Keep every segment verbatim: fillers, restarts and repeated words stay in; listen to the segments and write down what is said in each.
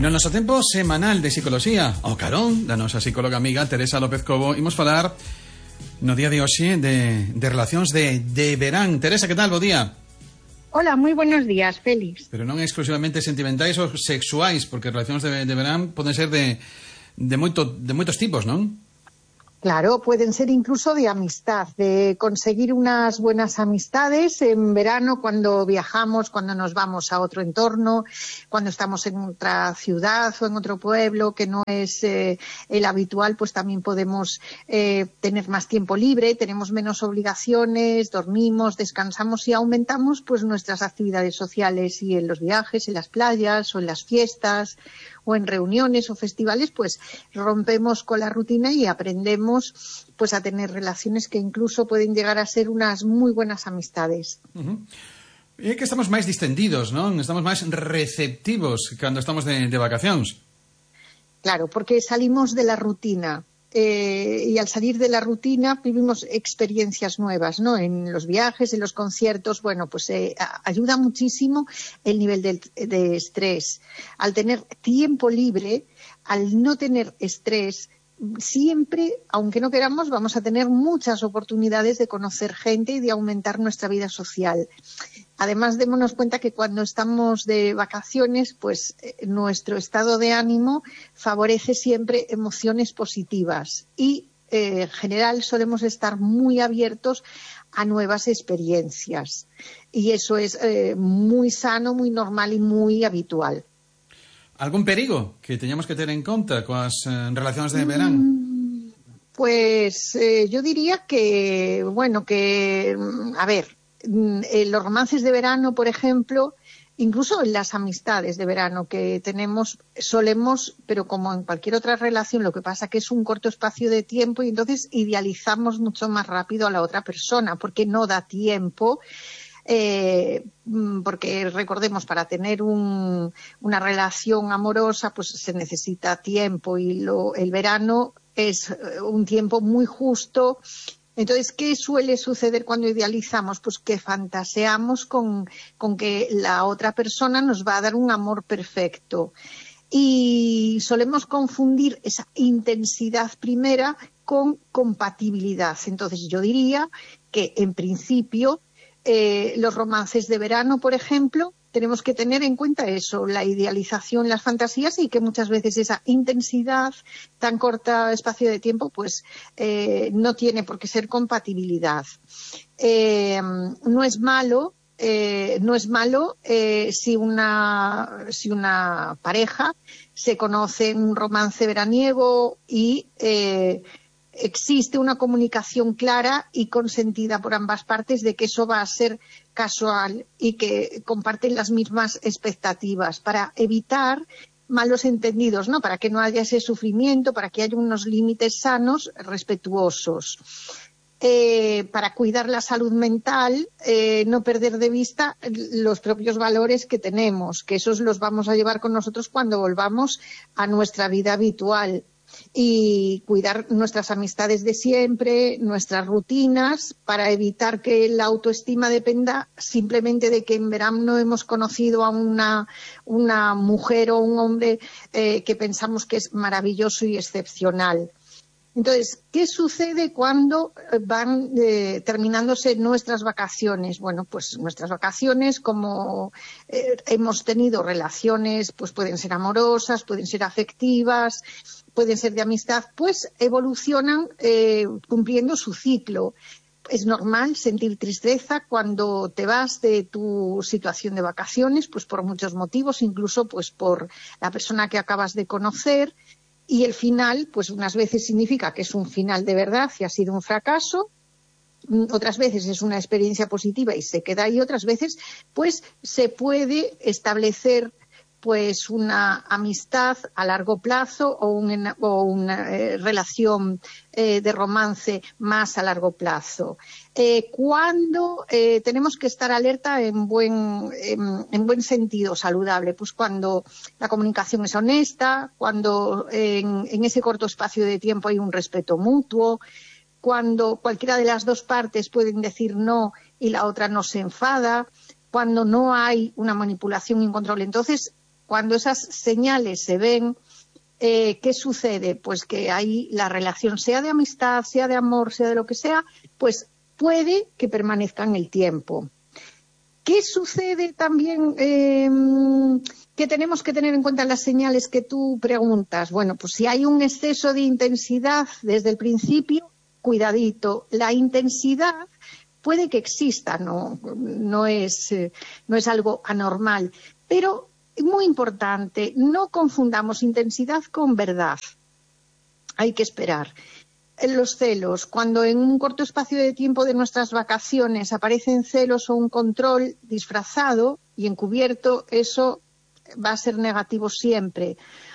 E no noso tempo semanal de psicoloxía, ao carón da nosa psicóloga amiga Teresa López Cobo, imos falar no día de hoxe de, de relacións de, de verán. Teresa, que tal? Bo día. Hola, moi buenos días, Félix. Pero non exclusivamente sentimentais ou sexuais, porque relacións de, de verán poden ser de, de, moito, de moitos tipos, non? Claro, pueden ser incluso de amistad, de conseguir unas buenas amistades en verano cuando viajamos, cuando nos vamos a otro entorno, cuando estamos en otra ciudad o en otro pueblo que no es eh, el habitual, pues también podemos eh, tener más tiempo libre, tenemos menos obligaciones, dormimos, descansamos y aumentamos pues nuestras actividades sociales, y en los viajes, en las playas o en las fiestas o en reuniones o festivales, pues rompemos con la rutina y aprendemos pues a tener relaciones que incluso pueden llegar a ser unas muy buenas amistades. Uh-huh. É que estamos máis distendidos, non? Estamos máis receptivos cando estamos de, de vacacións. Claro, porque salimos de la rutina. Eh, y al salir de la rutina vivimos experiencias nuevas, ¿no? En los viajes, en los conciertos, bueno, pues eh, ayuda muchísimo el nivel de, de estrés. Al tener tiempo libre, al no tener estrés, siempre, aunque no queramos, vamos a tener muchas oportunidades de conocer gente y de aumentar nuestra vida social. Además, démonos cuenta que cuando estamos de vacaciones, pues eh, nuestro estado de ánimo favorece siempre emociones positivas y eh, en general solemos estar muy abiertos a nuevas experiencias. Y eso es eh, muy sano, muy normal y muy habitual. Algún perigo que teñamos que ter en conta coas eh, relacións de verán? Mm, pues eh, yo diría que, bueno, que, a ver, en los romances de verano, por ejemplo, incluso en las amistades de verano que tenemos, solemos, pero como en cualquier otra relación, lo que pasa que es un corto espacio de tiempo y entonces idealizamos mucho más rápido a la otra persona porque no da tiempo. Eh, porque recordemos, para tener un, una relación amorosa pues se necesita tiempo y lo, el verano es un tiempo muy justo. Entonces, ¿qué suele suceder cuando idealizamos? Pues que fantaseamos con, con que la otra persona nos va a dar un amor perfecto. Y solemos confundir esa intensidad primera con compatibilidad. Entonces, yo diría que, en principio, eh, los romances de verano, por ejemplo, tenemos que tener en cuenta eso, la idealización, las fantasías, y que muchas veces esa intensidad, tan corta espacio de tiempo, pues eh, no tiene por qué ser compatibilidad. Eh, no es malo, eh, no es malo eh, si una si una pareja se conoce en un romance veraniego y eh, existe una comunicación clara y consentida por ambas partes de que eso va a ser casual y que comparten las mismas expectativas, para evitar malos entendidos, ¿no? Para que no haya ese sufrimiento, para que haya unos límites sanos, respetuosos. Eh, para cuidar la salud mental, eh, no perder de vista los propios valores que tenemos, que esos los vamos a llevar con nosotros cuando volvamos a nuestra vida habitual. Y cuidar nuestras amistades de siempre, nuestras rutinas, para evitar que la autoestima dependa simplemente de que en verano hemos conocido a una, una mujer o un hombre eh, que pensamos que es maravilloso y excepcional. Entonces, ¿qué sucede cuando van eh, terminándose nuestras vacaciones? Bueno, pues nuestras vacaciones, como eh, hemos tenido relaciones, pues pueden ser amorosas, pueden ser afectivas, pueden ser de amistad, pues evolucionan eh, cumpliendo su ciclo. Es normal sentir tristeza cuando te vas de tu situación de vacaciones, pues por muchos motivos, incluso pues por la persona que acabas de conocer. Y el final, pues unas veces significa que es un final de verdad y ha sido un fracaso, otras veces es una experiencia positiva y se queda ahí, otras veces pues se puede establecer pues una amistad a largo plazo o una, o una eh, relación eh, de romance más a largo plazo. Eh, cuando eh, tenemos que estar alerta en buen, en, en buen sentido saludable, pues cuando la comunicación es honesta, cuando en, en ese corto espacio de tiempo hay un respeto mutuo, cuando cualquiera de las dos partes pueden decir no y la otra no se enfada, cuando no hay una manipulación incontrolable. Entonces, cuando esas señales se ven, eh, ¿qué sucede? Pues que ahí la relación, sea de amistad, sea de amor, sea de lo que sea, pues puede que permanezca en el tiempo. ¿Qué sucede también eh, que tenemos que tener en cuenta en las señales que tú preguntas? Bueno, pues si hay un exceso de intensidad desde el principio, cuidadito. La intensidad puede que exista, no, no es, eh, no es algo anormal, pero es muy importante, no confundamos intensidad con verdad. Hay que esperar. En los celos, cuando en un corto espacio de tiempo de nuestras vacaciones aparecen celos o un control disfrazado y encubierto, eso va a ser negativo siempre.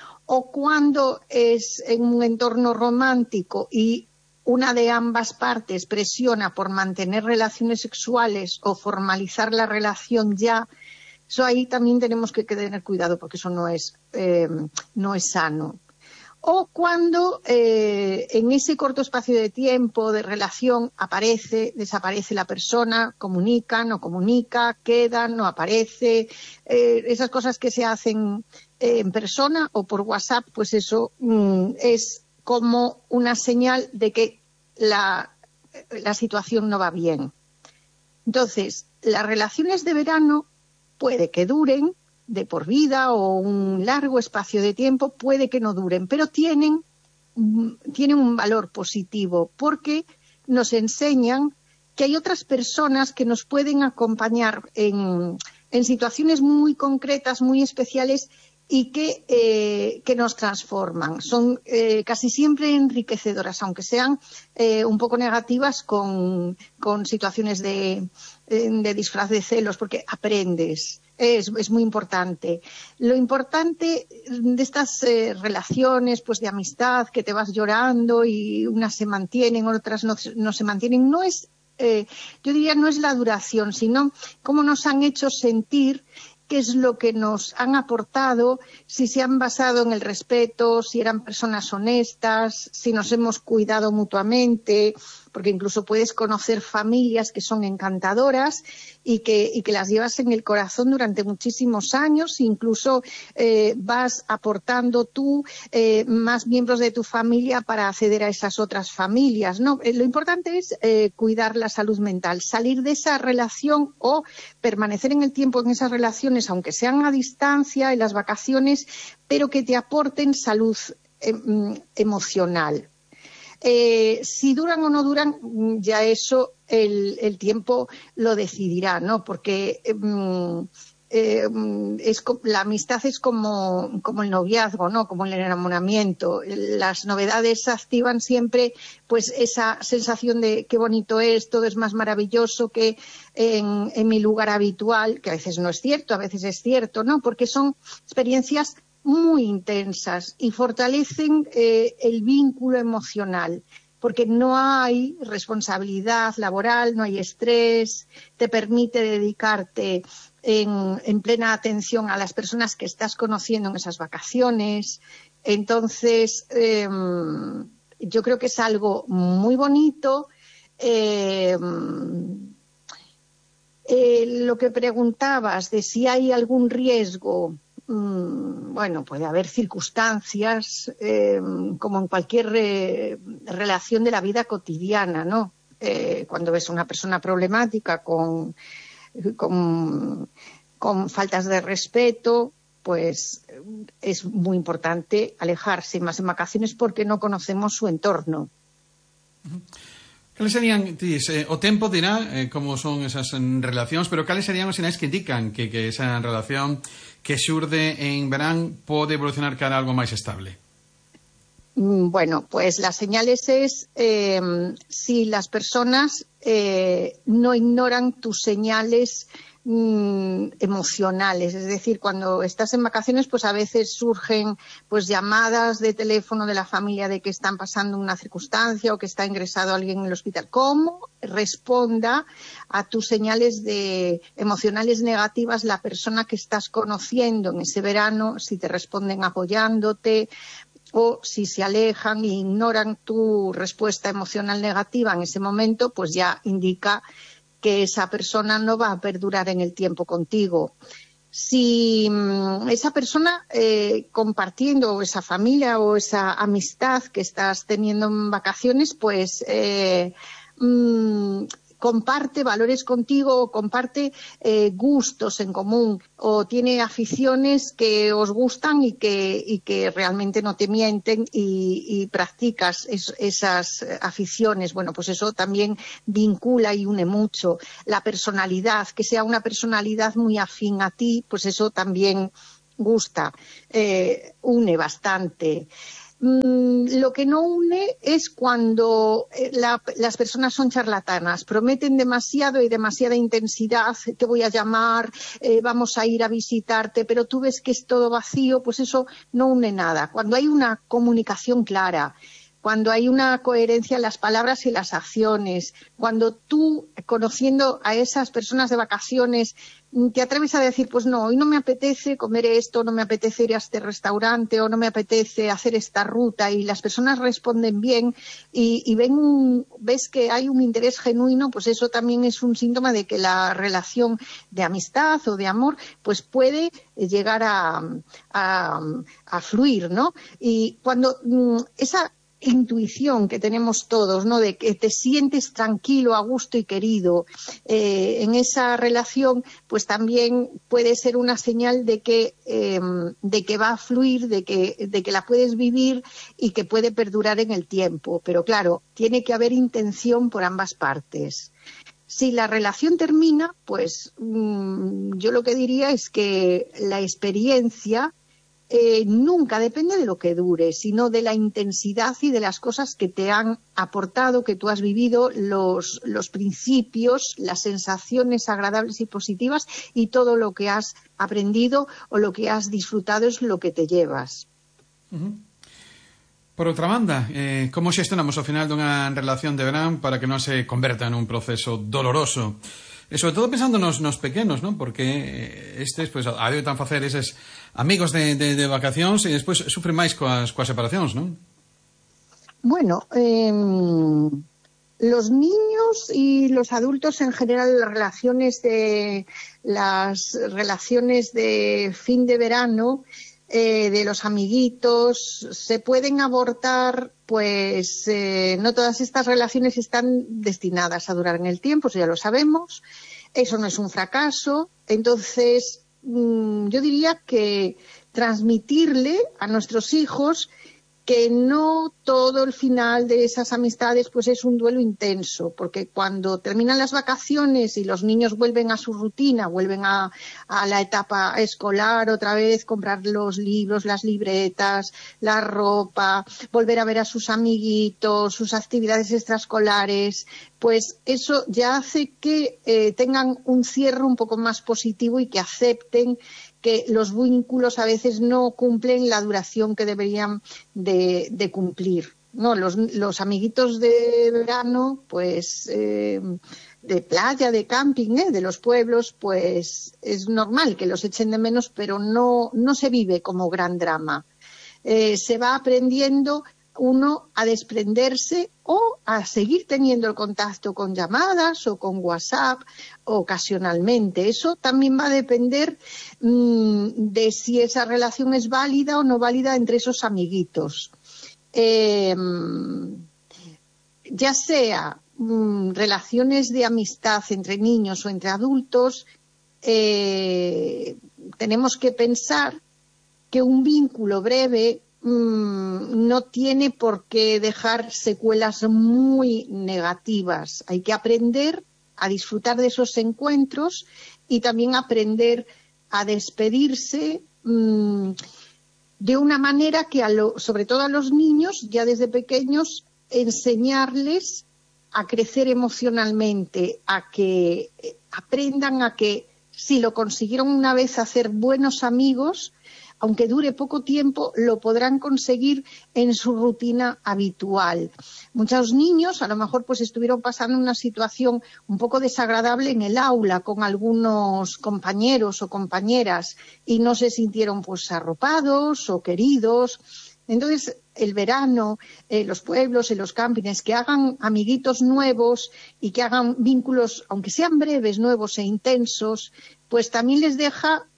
O cuando es en un entorno romántico y una de ambas partes presiona por mantener relaciones sexuales o formalizar la relación ya, eso ahí también tenemos que tener cuidado porque eso no es, eh, no es sano. O cuando eh, en ese corto espacio de tiempo de relación aparece, desaparece la persona, comunica, no comunica, queda, no aparece, eh, esas cosas que se hacen eh, en persona o por WhatsApp, pues eso mm, es como una señal de que la, la situación no va bien. Entonces, las relaciones de verano puede que duren de por vida o un largo espacio de tiempo, puede que no duren, pero tienen, tienen un valor positivo porque nos enseñan que hay otras personas que nos pueden acompañar en, en situaciones muy concretas, muy especiales y que, eh, que nos transforman. Son eh, casi siempre enriquecedoras, aunque sean eh, un poco negativas con, con situaciones de, de disfraz de celos, porque aprendes. Es, es muy importante. Lo importante de estas eh, relaciones pues de amistad que te vas llorando y unas se mantienen, otras no, no se mantienen, no es, eh, yo diría, no es la duración, sino cómo nos han hecho sentir, qué es lo que nos han aportado, si se han basado en el respeto, si eran personas honestas, si nos hemos cuidado mutuamente, porque incluso puedes conocer familias que son encantadoras y que, y que las llevas en el corazón durante muchísimos años, incluso eh, vas aportando tú eh, más miembros de tu familia para acceder a esas otras familias, ¿no? Eh, lo importante es eh, cuidar la salud mental, salir de esa relación o permanecer en el tiempo en esas relaciones, aunque sean a distancia, en las vacaciones, pero que te aporten salud eh, emocional. Eh, si duran o no duran, ya eso el, el tiempo lo decidirá, ¿no? Porque eh, eh, es, la amistad es como, como el noviazgo, ¿no? Como el enamoramiento. Las novedades activan siempre pues esa sensación de qué bonito es, todo es más maravilloso que en, en mi lugar habitual, que a veces no es cierto, a veces es cierto, ¿no? Porque son experiencias muy intensas y fortalecen eh, el vínculo emocional, porque no hay responsabilidad laboral, no hay estrés, te permite dedicarte en, en plena atención a las personas que estás conociendo en esas vacaciones. Entonces, eh, yo creo que es algo muy bonito. Eh, eh, lo que preguntabas de si hay algún riesgo. Bueno, puede haber circunstancias eh, como en cualquier eh, relación de la vida cotidiana, ¿no? Eh, cuando ves a una persona problemática con, con, con faltas de respeto, pues es muy importante alejarse más en vacaciones porque no conocemos su entorno. Uh-huh. Cales serían, tis, eh, o tempo dirá eh, como son esas en, relacións, pero cales serían os sinais que indican que, que esa relación que xurde en verán pode evolucionar cara a algo máis estable? Bueno, pues las señales es eh, si las personas eh, no ignoran tus señales mmm, emocionales, es decir, cuando estás en vacaciones, pues a veces surgen pues llamadas de teléfono de la familia de que están pasando una circunstancia o que está ingresado alguien en el hospital. ¿Cómo responda a tus señales de emocionales negativas la persona que estás conociendo en ese verano? Si te responden apoyándote, o si se alejan e ignoran tu respuesta emocional negativa en ese momento, pues ya indica que esa persona no va a perdurar en el tiempo contigo. si mmm, esa persona eh, compartiendo, o esa familia o esa amistad que estás teniendo en vacaciones, pues eh, mmm, comparte valores contigo, o comparte eh, gustos en común, o tiene aficiones que os gustan y que, y que realmente no te mienten, y, y practicas es, esas aficiones. Bueno, pues eso también vincula y une mucho. La personalidad, que sea una personalidad muy afín a ti, pues eso también gusta, eh, une bastante. Lo que no une es cuando la, las personas son charlatanas, prometen demasiado y demasiada intensidad, te voy a llamar, eh, vamos a ir a visitarte, pero tú ves que es todo vacío, pues eso no une nada. Cuando hay una comunicación clara, cuando hay una coherencia en las palabras y las acciones, cuando tú, conociendo a esas personas de vacaciones, te atreves a decir, pues no, hoy no me apetece comer esto, no me apetece ir a este restaurante, o no me apetece hacer esta ruta, y las personas responden bien y, y ven un, ves que hay un interés genuino, pues eso también es un síntoma de que la relación de amistad o de amor pues puede llegar a, a, a fluir, ¿no? Y cuando mmm, esa intuición que tenemos todos, ¿no?, de que te sientes tranquilo, a gusto y querido eh, en esa relación, pues también puede ser una señal de que, eh, de que va a fluir, de que, de que la puedes vivir y que puede perdurar en el tiempo. Pero claro, tiene que haber intención por ambas partes. Si la relación termina, pues mmm, yo lo que diría es que la experiencia Eh, nunca depende de lo que dure, sino de la intensidad y de las cosas que te han aportado, que tú has vivido, los, los principios, las sensaciones agradables y positivas, y todo lo que has aprendido o lo que has disfrutado es lo que te llevas. Uh-huh. Por outra banda, eh, como xestionamos ao final dunha relación de verán para que non se converta nun proceso doloroso? E sobre todo pensando nos, nos pequenos, ¿no? Porque estes, pues, adoitan facer eses amigos de, de, de vacacións e despois sufren máis coas, coas separacións, non? Bueno, eh, los niños y los adultos en general, las relaciones de las relaciones de fin de verano, eh, de los amiguitos, se pueden abortar. Pues eh, no todas estas relaciones están destinadas a durar en el tiempo, eso ya lo sabemos. Eso no es un fracaso. Entonces, mmm, yo diría que transmitirle a nuestros hijos que no todo el final de esas amistades pues es un duelo intenso, porque cuando terminan las vacaciones y los niños vuelven a su rutina, vuelven a, a la etapa escolar otra vez, comprar los libros, las libretas, la ropa, volver a ver a sus amiguitos, sus actividades extraescolares, pues eso ya hace que eh, tengan un cierre un poco más positivo y que acepten que los vínculos a veces no cumplen la duración que deberían de, de cumplir, ¿no? Los, los amiguitos de verano, pues eh, de playa, de camping, ¿eh? de los pueblos, pues es normal que los echen de menos, pero no, no se vive como gran drama. Eh, se va aprendiendo uno a desprenderse o a seguir teniendo el contacto con llamadas o con WhatsApp ocasionalmente. Eso también va a depender mmm, de si esa relación es válida o no válida entre esos amiguitos. Eh, ya sea mmm, relaciones de amistad entre niños o entre adultos, eh, tenemos que pensar que un vínculo breve no tiene por qué dejar secuelas muy negativas. Hay que aprender a disfrutar de esos encuentros y también aprender a despedirse mmm, de una manera que, a lo, sobre todo a los niños, ya desde pequeños, enseñarles a crecer emocionalmente, a que aprendan a que si lo consiguieron una vez hacer buenos amigos, aunque dure poco tiempo, lo podrán conseguir en su rutina habitual. Muchos niños a lo mejor pues estuvieron pasando una situación un poco desagradable en el aula con algunos compañeros o compañeras y no se sintieron pues arropados o queridos. Entonces, el verano, eh, los pueblos y los campings, que hagan amiguitos nuevos y que hagan vínculos, aunque sean breves, nuevos e intensos, pues también les deja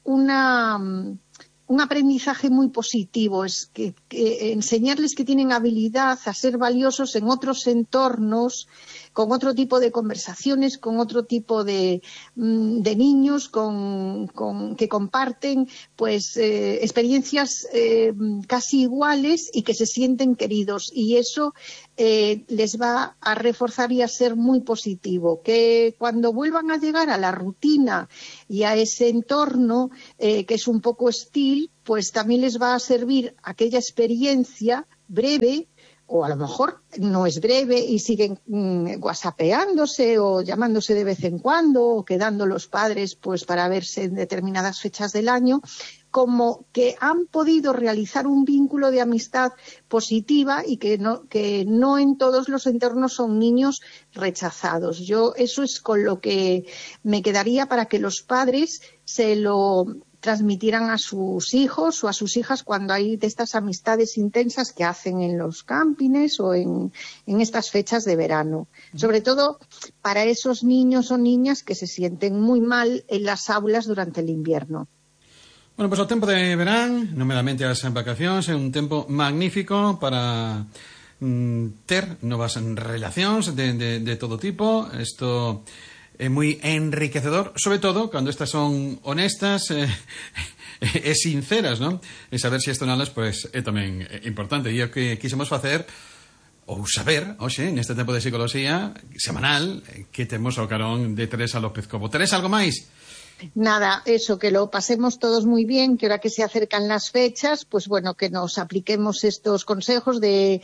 una... un aprendizaje muy positivo, es que, que enseñarles que tienen habilidad a ser valiosos en otros entornos, con otro tipo de conversaciones, con otro tipo de, de niños, con, con, que comparten pues eh, experiencias eh, casi iguales y que se sienten queridos. Y eso eh, les va a reforzar y a ser muy positivo. Que cuando vuelvan a llegar a la rutina y a ese entorno eh, que es un poco hostil, pues también les va a servir aquella experiencia breve, o a lo mejor no es breve y siguen mmm, whatsappeándose o llamándose de vez en cuando o quedando los padres pues para verse en determinadas fechas del año, como que han podido realizar un vínculo de amistad positiva y que no, que no en todos los entornos son niños rechazados. Yo eso es con lo que me quedaría para que los padres se lo transmitieran a sus hijos o a sus hijas cuando hay de estas amistades intensas que hacen en los campings o en, en estas fechas de verano. Sobre todo para esos niños o niñas que se sienten muy mal en las aulas durante el invierno. Bueno, pues o tempo de verán, nomeadamente as vacacións, é un tempo magnífico para mm, ter novas relacións de, de, de todo tipo. Isto é moi enriquecedor, sobre todo cando estas son honestas e eh, eh, sinceras, non? E saber se isto nalas, pois, é tamén importante. E o que quixemos facer, ou saber, hoxe, neste tempo de psicología semanal, que temos ao carón de Teresa López Cobo. Teresa, algo máis? Nada, eso, que lo pasemos todos muy bien, que ahora que se acercan las fechas, pues bueno, que nos apliquemos estos consejos de,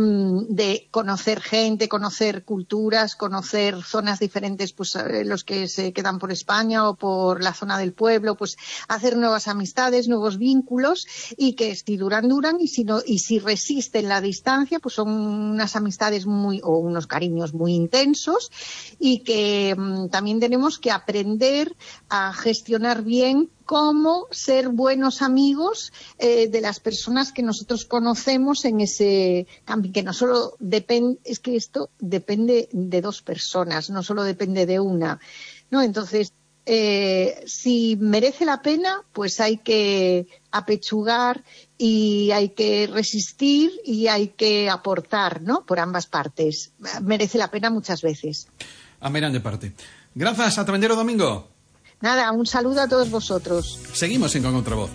de conocer gente, conocer culturas, conocer zonas diferentes, pues los que se quedan por España o por la zona del pueblo, pues hacer nuevas amistades, nuevos vínculos, y que si duran, duran, y si no, y si resisten la distancia, pues son unas amistades muy, o unos cariños muy intensos, y que mmm, también tenemos que aprender a a gestionar bien cómo ser buenos amigos eh, de las personas que nosotros conocemos en ese camping, que no solo depende, es que esto depende de dos personas, no solo depende de una, ¿no? Entonces, eh, si merece la pena, pues hay que apechugar y hay que resistir y hay que aportar, ¿no? Por ambas partes. Merece la pena muchas veces. A mirar de parte. Gracias, ata vendero domingo. Nada, un saludo a todos vosotros. Seguimos en Con Outra Voz.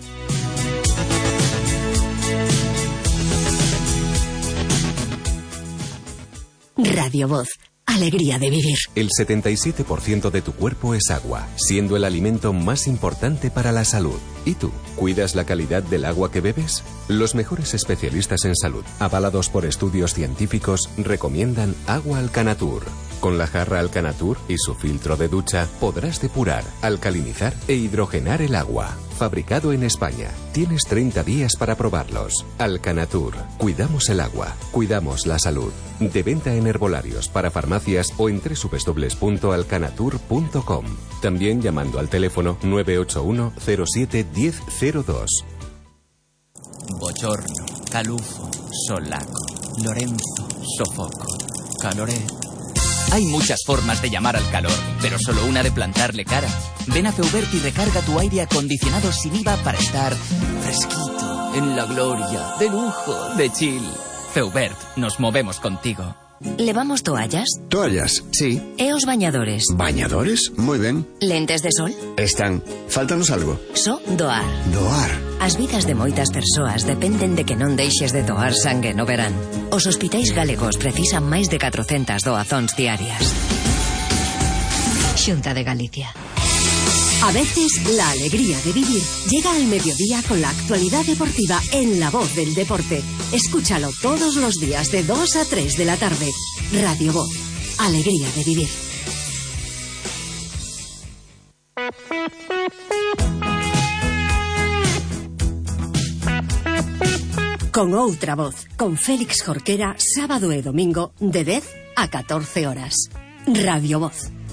Radio Voz. Alegría de vivir. El setenta y siete por ciento de tu cuerpo es agua, siendo el alimento más importante para la salud. ¿Y tú? ¿Cuidas la calidad del agua que bebes? Los mejores especialistas en salud, avalados por estudios científicos, recomiendan Agua Alcanatur. Con la jarra Alcanatur y su filtro de ducha podrás depurar, alcalinizar e hidrogenar el agua. Fabricado en España. Tienes treinta días para probarlos. Alcanatur. Cuidamos el agua. Cuidamos la salud. De venta en herbolarios, para farmacias o en doble u doble u doble u punto alcanatur punto com. También llamando al teléfono nueve ocho uno cero siete uno cero cero dos. Bochorno, calufo, solaco, Lorenzo, sofoco, caloret. Hay muchas formas de llamar al calor, pero solo una de plantarle cara. Ven a Feubert y recarga tu aire acondicionado sin I V A para estar fresquito, en la gloria, de lujo, de chill. Feubert, nos movemos contigo. ¿Levamos toallas? Toallas, sí. E os bañadores? ¿Bañadores? Muy ben. Lentes de sol? Están. Fáltanos algo. So doar. Doar. As vidas de moitas persoas dependen de que non deixes de doar sangue no verán. Os hospitais galegos precisan máis de catrocentas doazóns diarias. Xunta de Galicia. A veces, la alegría de vivir llega al mediodía con la actualidad deportiva en La Voz del Deporte. Escúchalo todos los días de dos a tres de la tarde. Radio Voz. Alegría de vivir. Con Outra Voz, con Félix Jorquera, sábado e domingo, de dez a catorce horas. Radio Voz.